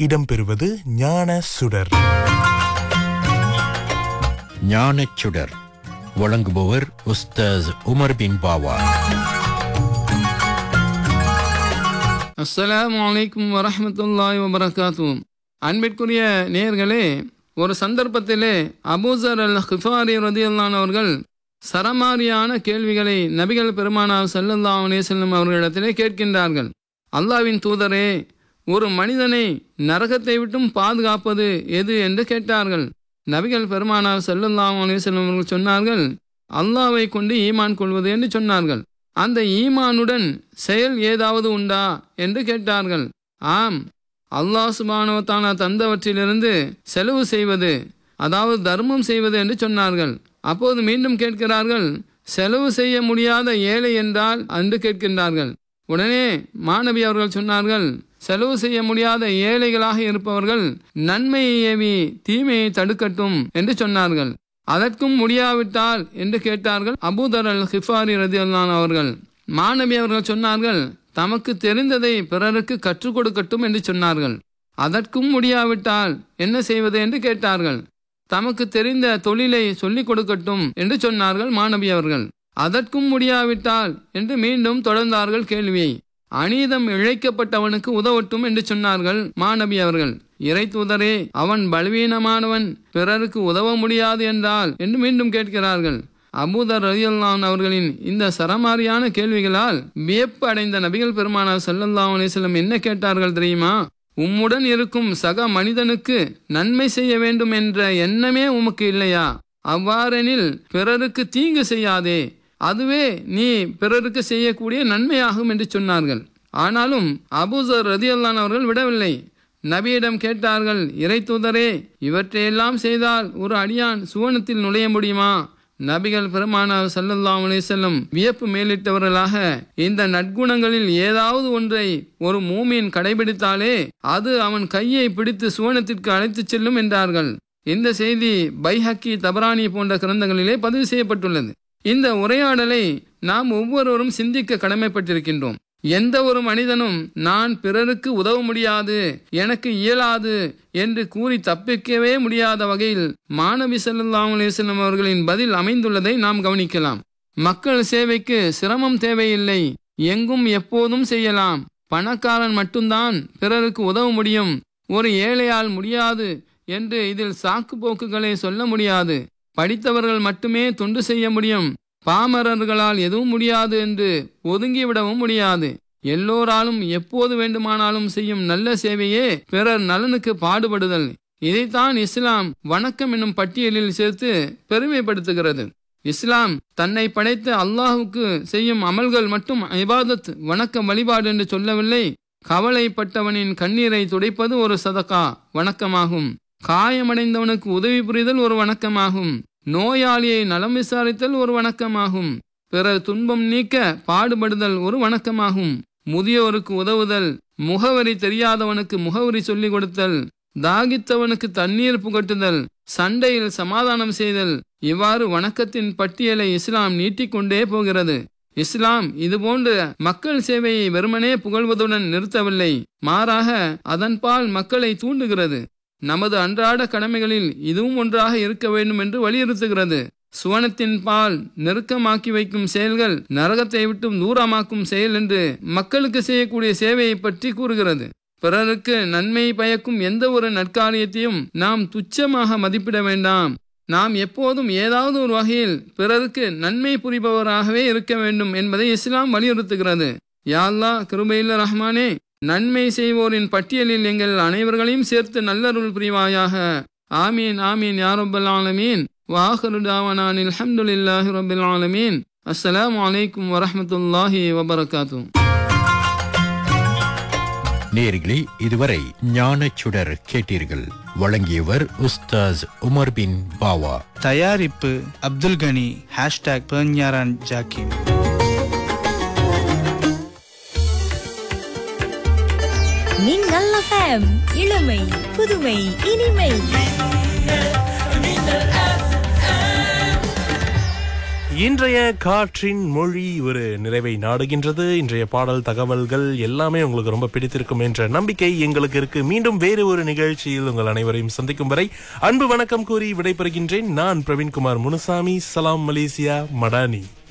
இடம்பெறுவது ஞான சுடர். ஞானச் சுடர் வழங்குபவர் உஸ்தாஸ் உமர் பின் பாவா. அஸ்ஸலாமு அலைக்கும் வரஹ்மத்துல்லாஹி வபரகாத்துஹு. அன்பிற்குரிய நேயர்களே, ஒரு சந்தர்ப்பத்திலே அபூசர் அல் கிஃபாரி ரலியல்லாஹு அன்ஹு அவர்கள் சரமாரியான கேள்விகளை நபிகள் பெருமானார் ஸல்லல்லாஹு அலைஹி வஸல்லம் அவர்களிடத்திலே கேட்கின்றார்கள். அல்லாஹ்வின் தூதரே, ஒரு மனிதனை நரகத்தை விட்டும் பாதுகாப்பது எது என்று கேட்டார்கள். நபிகள் பெருமானார் ஸல்லல்லாஹு அலைஹி வஸல்லம் அவர்கள் சொன்னார்கள், அல்லாஹ்வை கொண்டு ஈமான் கொள்வது என்று சொன்னார்கள். அந்த ஈமானுடன் செயல் ஏதாவது உண்டா என்று கேட்டார்கள். ஆம், அல்லாஹ் சுப்ஹானஹு வ தஆலா தந்தவற்றிலிருந்து செலவு செய்வது, அதாவது தர்மம் செய்வது என்று சொன்னார்கள். அப்போது மீண்டும் கேட்கிறார்கள், செலவு செய்ய முடியாத ஏழை என்றால் என்று கேட்கின்றார்கள். உடனே மாணவி அவர்கள் சொன்னார்கள், செலவு செய்ய முடியாத ஏழைகளாக இருப்பவர்கள் நன்மையை ஏவி தீமையை தடுக்கட்டும் என்று சொன்னார்கள். அதற்கும் முடியாவிட்டால் என்று கேட்டார்கள் அபூதர் அல் கிஃபாரி ரலியல்லாஹு அன்ஹு அவர்கள். மாணவி அவர்கள் சொன்னார்கள், தமக்கு தெரிந்ததை பிறருக்கு கற்றுக் கொடுக்கட்டும் என்று சொன்னார்கள். அதற்கும் முடியாவிட்டால் என்ன செய்வது என்று கேட்டார்கள். தமக்கு தெரிந்த தொழிலை சொல்லிக் கொடுக்கட்டும் என்று சொன்னார்கள் மாணவி அவர்கள். அதற்கும் முடியாவிட்டால் என்று மீண்டும் தொடர்ந்தார்கள் கேள்வியை. அநீதம் இழைக்கப்பட்டவனுக்கு உதவட்டும் என்று சொன்னார்கள் மாணவி அவர்கள். இறை தூதரே, அவன் பலவீனமானவன், பிறருக்கு உதவ முடியாது என்றால் என்று மீண்டும் கேட்கிறார்கள். அபூதர் ரலியல்லாஹு அன்ஹு அவர்களின் இந்த சரமாரியான கேள்விகளால் வியப்பு அடைந்த நபிகள் பெருமானார் ஸல்லல்லாஹு அலைஹி வஸல்லம் என்ன கேட்டார்கள் தெரியுமா? உம்முடன் இருக்கும் சக மனிதனுக்கு நன்மை செய்ய வேண்டும் என்ற எண்ணமே உமக்கு இல்லையா? அவ்வாறெனில் பிறருக்கு தீங்கு செய்யாதே, அதுவே நீ பிறருக்கு செய்யக்கூடிய நன்மையாகும் என்று சொன்னார்கள். ஆனாலும் அபூசர் ரலியல்லாஹு அன்ஹு அவர்கள் விடவில்லை. நபியிடம் கேட்டார்கள், இறை தூதரே, இவற்றையெல்லாம் செய்தால் ஒரு அடியான் சுவனத்தில் நுழைய முடியுமா? நபிகள் பெருமானார் ஸல்லல்லாஹு அலைஹி வஸல்லம் வியப்பு மேலிட்டவர்களாக, இந்த நற்குணங்களில் ஏதாவது ஒன்றை ஒரு மூமின் கடைபிடித்தாலே அது அவன் கையை பிடித்து சுவனத்திற்கு அழைத்துச் செல்லும் என்றார்கள். இந்த செய்தி பைஹக்கி, தபரானி போன்ற கிரந்தங்களிலே பதிவு செய்யப்பட்டுள்ளது. இந்த உரையாடலை நாம் ஒவ்வொருவரும் சிந்திக்க கடமைப்பட்டிருக்கின்றோம். எந்த ஒரு மனிதனும் நான் பிறருக்கு உதவ முடியாது, எனக்கு இயலாது என்று கூறி தப்பிக்கவே முடியாத வகையில் மாணவி ஸல்லல்லாஹு அலைஹி வஸல்லம் அவர்களின் பதில் அமைந்துள்ளதை நாம் கவனிக்கலாம். மக்கள் சேவைக்கு சிரமம் தேவையில்லை, எங்கும் எப்போதும் செய்யலாம். பணக்காரன் மட்டும்தான் பிறருக்கு உதவ முடியும், ஒரு ஏழையால் முடியாது என்று இதில் சாக்கு போக்குகளை சொல்ல முடியாது. படித்தவர்கள் மட்டுமே தொண்டு செய்ய முடியும், பாமரர்களால் எதுவும் முடியாது என்று ஒதுங்கிவிடவும் முடியாது. எல்லோராலும் எப்போது வேண்டுமானாலும் செய்யும் நல்ல சேவையே பிறர் நலனுக்கு பாடுபடுதல். இதைத்தான் இஸ்லாம் வணக்கம் என்னும் பட்டியலில் சேர்த்து பெருமைப்படுத்துகிறது. இஸ்லாம் தன்னை படைத்த அல்லாஹுக்கு செய்யும் அமல்கள் மட்டும் இபாதத், வணக்க வழிபாடு என்று சொல்லவில்லை. கவலைப்பட்டவனின் கண்ணீரை துடைப்பது ஒரு சதகா, வணக்கமாகும். காயமடைந்தவனுக்கு உதவி புரிதல் ஒரு வணக்கமாகும். நோயாளியை நலம் விசாரித்தல் ஒரு வணக்கமாகும். பிறர் துன்பம் நீக்க பாடுபடுதல் ஒரு வணக்கமாகும். முதியோருக்கு உதவுதல், முகவரி தெரியாதவனுக்கு முகவரி சொல்லிக் கொடுத்தல், தாகித்தவனுக்கு தண்ணீர் புகட்டுதல், சண்டையில் சமாதானம் செய்தல், இவ்வாறு வணக்கத்தின் பட்டியலை இஸ்லாம் நீட்டிக்கொண்டே போகிறது. இஸ்லாம் இதுபோன்ற மக்கள் சேவையை வெறுமனே புகழ்வதுடன் நிறுத்தவில்லை, மாறாக அதன்பால் மக்களை தூண்டுகிறது. நமது அன்றாட கடமைகளில் இதுவும் ஒன்றாக இருக்க வேண்டும் என்று வலியுறுத்துகிறது. சுவனத்தின் பால் நெருக்கமாக்கி வைக்கும் செயல்கள் நரகத்தை விட்டும் தூரமாக்கும் செயல் என்று மக்களுக்கு செய்யக்கூடிய சேவையை பற்றி கூறுகிறது. பிறருக்கு நன்மை பயக்கும் எந்த ஒரு நற்காரியத்தையும் நாம் துச்சமாக மதிப்பிட வேண்டாம். நாம் எப்போதும் ஏதாவது ஒரு வகையில் பிறருக்கு நன்மை புரிபவராகவே இருக்க வேண்டும் என்பதை இஸ்லாம் வலியுறுத்துகிறது. யா அல்லாஹ், கிருபையுள்ள ரஹ்மானே, நன்மை செய்வோரின் பட்டியலில் எங்கள் அனைவர்களையும் சேர்த்து நல்லருள் புரிவாயாக. ஆமீன் ஆமீன் யா ரப்பல் ஆலமீன். வாஹிரு தாவானா அல்ஹம்துலில்லாஹி ரப்பில் ஆலமீன். அஸ்ஸலாமு அலைக்கும் வரஹ்மத்துல்லாஹி வபரகாத்துஹு. நேயர்களே, இதுவரை ஞானச் சுடர் கேட்டீர்கள். வழங்கியவர் உஸ்தாஸ் உமர் பின் பாவா. தயாரிப்பு அப்துல் கனி. #பெர்ஞாரான் ஜாக்கிம். மின்னல் எஃப்எம், இளமை புதுமை இனிமை. இன்றைய காற்றின் மொழி ஒரு நிறைவை நாடுகின்றது. இன்றைய பாடல் தகவல்கள் எல்லாமே உங்களுக்கு ரொம்ப பிடித்திருக்கும் என்ற நம்பிக்கை எங்களுக்கு இருக்கு. மீண்டும் வேறு ஒரு நிகழ்ச்சியில் உங்கள் அனைவரையும் சந்திக்கும் வரை அன்பு வணக்கம் கூறி விடைபெறுகின்றேன். நான் பிரவீன்குமார் முனுசாமி. சலாம் மலேசியா மடானி.